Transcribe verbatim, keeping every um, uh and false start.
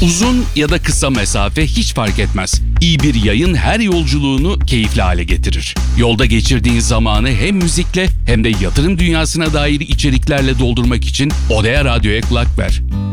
Uzun ya da kısa mesafe hiç fark etmez. İyi bir yayın her yolculuğunu keyifli hale getirir. Yolda geçirdiğin zamanı hem müzikle hem de yatırım dünyasına dair içeriklerle doldurmak için Odea Radyo'ya kulak ver.